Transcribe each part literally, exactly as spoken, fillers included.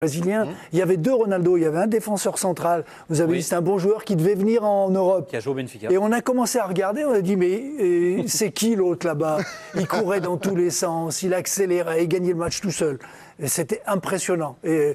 Brésilien, mmh. il y avait deux Ronaldo, il y avait un défenseur central, vous avez oui. dit c'est un bon joueur qui devait venir en Europe. Qui a joué au Benfica. Et on a commencé à regarder, on a dit mais et, c'est qui l'autre là-bas? Il courait dans tous les sens, il accélérait, il gagnait le match tout seul. Et c'était impressionnant. Et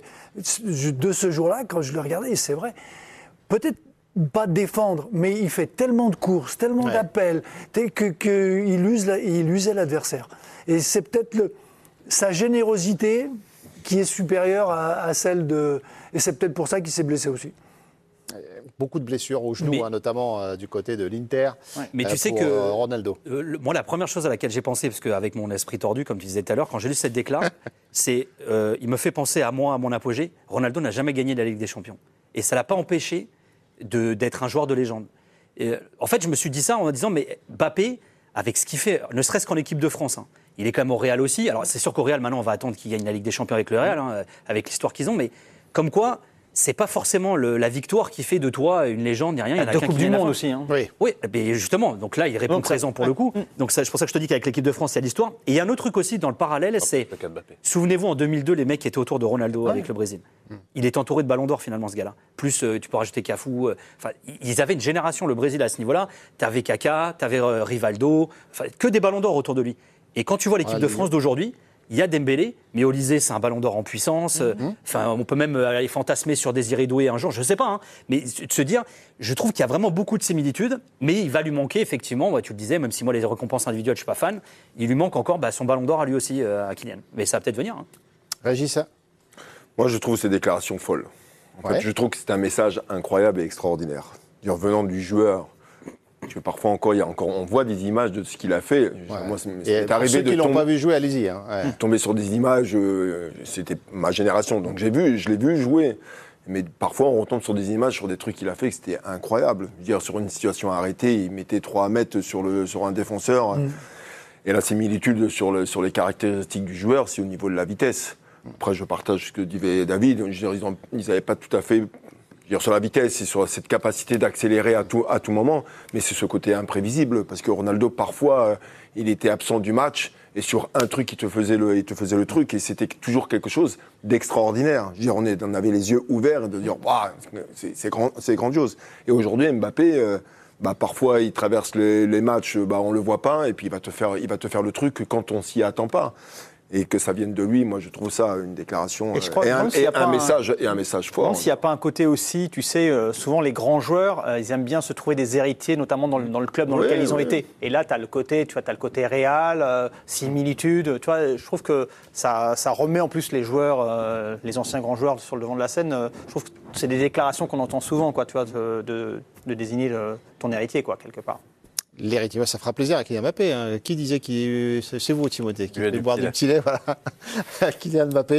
de ce jour-là, quand je le regardais, et c'est vrai, peut-être pas défendre, mais il fait tellement de courses, tellement ouais. d'appels, qu'il que, que use la, il usait l'adversaire. Et c'est peut-être le, sa générosité qui est supérieure à, à celle de... Et c'est peut-être pour ça qu'il s'est blessé aussi. Beaucoup de blessures au genou, mais, hein, notamment euh, du côté de l'Inter. Ouais. Mais euh, tu sais pour, que euh, Ronaldo. Euh, le, moi, la première chose à laquelle j'ai pensé, parce qu'avec mon esprit tordu, comme tu disais tout à l'heure, quand j'ai lu cette décla, c'est, euh, il me fait penser à moi, à mon apogée. Ronaldo n'a jamais gagné la Ligue des Champions, et ça l'a pas empêché de, d'être un joueur de légende. Et, en fait, je me suis dit ça en me disant, mais Mbappé, avec ce qu'il fait, ne serait-ce qu'en équipe de France. Hein, il est quand même au Real aussi. Alors, c'est sûr qu'au Real, maintenant, on va attendre qu'il gagne la Ligue des Champions avec le Real, hein, avec l'histoire qu'ils ont. Mais comme quoi, c'est pas forcément le, la victoire qui fait de toi une légende, ni rien. Il y en a deux coupes du monde aussi. Hein. Oui. oui, mais justement. Donc là, il répond donc, présent pour ouais. le coup. Donc ça, c'est pour ça que je te dis qu'avec l'équipe de France, il y a l'histoire. Et il y a un autre truc aussi dans le parallèle, oh, c'est... Souvenez-vous, en deux mille deux, les mecs qui étaient autour de Ronaldo ouais. avec le Brésil. Mm. Il est entouré de ballons d'or, finalement, ce gars-là. Plus, euh, tu peux rajouter Cafu. Enfin, euh, ils avaient une génération, le Brésil, à ce niveau-là. T'avais Kaká, t'avais euh, Rivaldo. Enfin, que des ballons d'or autour de lui. Et quand tu vois l'équipe ouais, de France d'aujourd'hui, il y a Dembélé, mais Olysée, c'est un ballon d'or en puissance. Mm-hmm. Enfin, on peut même aller fantasmer sur Désiré Doué un jour, je ne sais pas. Hein, mais de se dire, je trouve qu'il y a vraiment beaucoup de similitudes, mais il va lui manquer, effectivement, ouais, tu le disais, même si moi, les récompenses individuelles, je ne suis pas fan, il lui manque encore bah, son ballon d'or à lui aussi, euh, à Kylian. Mais ça va peut-être venir. Hein. Régis, moi, je trouve ces déclarations folles. En ouais. fait, je trouve que c'est un message incroyable et extraordinaire. Dire, venant du joueur. Parfois encore, il y a encore, on voit des images de ce qu'il a fait. Ouais. Moi, c'est, c'est arrivé ceux de qui l'ont tomber, pas vu jouer, allez-y. Hein. Ouais. Tomber sur des images, euh, c'était ma génération, donc j'ai vu, je l'ai vu jouer. Mais parfois, on retombe sur des images, sur des trucs qu'il a fait, que c'était incroyable. Je veux dire, sur une situation arrêtée, il mettait trois mètres sur le sur un défenseur. Mm. Et la similitude sur le sur les caractéristiques du joueur, c'est au niveau de la vitesse. Après, je partage ce que disait David. Je veux dire, ils n'avaient pas tout à fait. Dire, sur la vitesse et sur cette capacité d'accélérer à tout, à tout moment, mais c'est ce côté imprévisible, parce que Ronaldo, parfois, euh, il était absent du match, et sur un truc, il te faisait le, il te faisait le truc, et c'était toujours quelque chose d'extraordinaire. Je veux dire, on, est, on avait les yeux ouverts, et de dire, waouh, c'est, c'est, grand, c'est grandiose. Et aujourd'hui, Mbappé, euh, bah, parfois, il traverse les, les matchs, bah, on le voit pas, et puis il va te faire, il va te faire le truc quand on s'y attend pas. Et que ça vienne de lui, moi je trouve ça une déclaration et, euh, et, un, et un, message, un... et un message fort. S'il n'y a pas un côté aussi, tu sais, euh, souvent les grands joueurs, euh, ils aiment bien se trouver des héritiers, notamment dans le, dans le club dans oui, lequel ils ont oui. été. Et là, tu as le côté, tu vois, tu as le côté réel, euh, similitude. Tu vois, je trouve que ça, ça remet en plus les joueurs, euh, les anciens grands joueurs sur le devant de la scène. Euh, je trouve que c'est des déclarations qu'on entend souvent, quoi, tu vois, de, de, de désigner le, ton héritier, quoi, quelque part. L'héritier, ça fera plaisir à Kylian Mbappé. Hein. Qui disait qu'il... C'est vous, Timothée, qui voulait boire du petit lait. Voilà. Kylian Mbappé.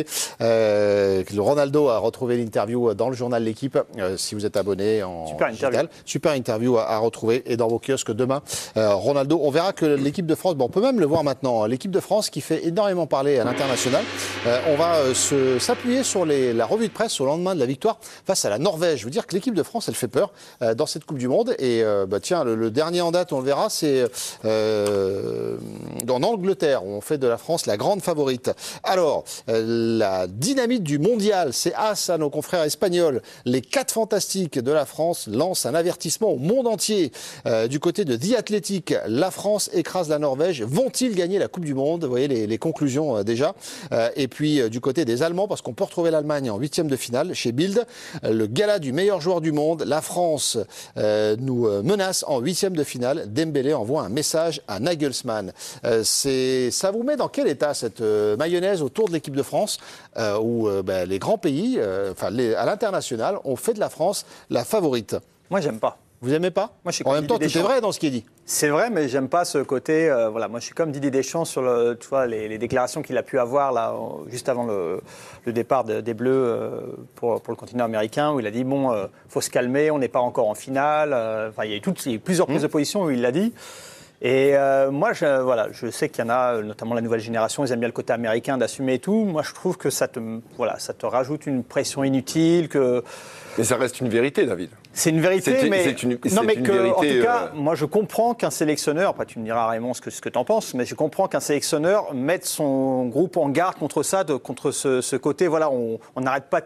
Euh, le Ronaldo a retrouvé l'interview dans le journal L'Équipe. Euh, si vous êtes abonné en Super digital. Interview. Super interview à, à retrouver et dans vos kiosques demain. Euh, Ronaldo, on verra que l'équipe de France, bon, on peut même le voir maintenant, l'équipe de France qui fait énormément parler à l'international. Euh, on va euh, se, s'appuyer sur les, la revue de presse au lendemain de la victoire face à la Norvège. Je veux dire que l'équipe de France, elle fait peur euh, dans cette Coupe du Monde. Et euh, bah, tiens, le, le dernier en date, on le verra, c'est euh, en Angleterre, où on fait de la France la grande favorite. Alors, euh, la dynamite du mondial, c'est as à nos confrères espagnols. Les quatre fantastiques de la France lancent un avertissement au monde entier. Euh, du côté de The Athletic, la France écrase la Norvège. Vont-ils gagner la Coupe du Monde? Vous voyez les, les conclusions euh, déjà. Euh, et puis, euh, du côté des Allemands, parce qu'on peut retrouver l'Allemagne en huitième de finale, chez Bild, euh, le gala du meilleur joueur du monde, la France euh, nous euh, menace en huitième de finale. Dembélé envoie un message à Nagelsmann. Euh, c'est, ça vous met dans quel état cette euh, mayonnaise autour de l'équipe de France euh, où euh, ben, les grands pays, euh, enfin les, à l'international, ont fait de la France la favorite? Moi, j'aime pas. Vous aimez pas? Moi, je suis en même temps, tout est vrai dans ce qui est dit. C'est vrai, mais j'aime pas ce côté. Euh, voilà, moi, je suis comme Didier Deschamps sur le, tu vois, les, les déclarations qu'il a pu avoir là, juste avant le, le départ de, des Bleus euh, pour, pour le continent américain, où il a dit bon, euh, faut se calmer, on n'est pas encore en finale. Euh, enfin, il y a eu toutes, il y a eu plusieurs prises mmh. de position où il l'a dit. Et euh, moi, je, voilà, je sais qu'il y en a, notamment la nouvelle génération, ils aiment bien le côté américain d'assumer et tout. Moi, je trouve que ça te, voilà, ça te rajoute une pression inutile. Que... Mais ça reste une vérité, David. C'est une vérité, C'est une- mais, c'est une- c'est non, mais une que, vérité, en tout cas, euh, moi je comprends qu'un sélectionneur, après tu me diras Raymond ce que, ce que tu en penses, mais je comprends qu'un sélectionneur mette son groupe en garde contre ça, de, contre ce, ce côté, voilà, on on n'arrête pas de